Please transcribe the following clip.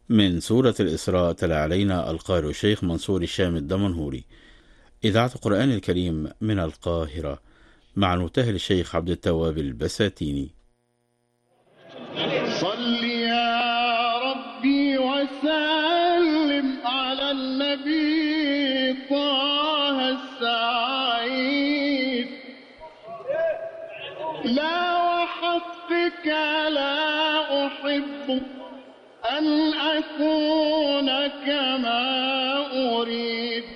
من سورة الإسراء تلا علينا القارئ الشيخ منصور الشام الدمنهوري. إذاعة القرآن الكريم من القاهرة، مع المبتهل الشيخ عبد التواب البساتيني. صل يا ربي وسلم على النبي طه السعيد. لا وحقك لا أحب أن أكون كما أريد.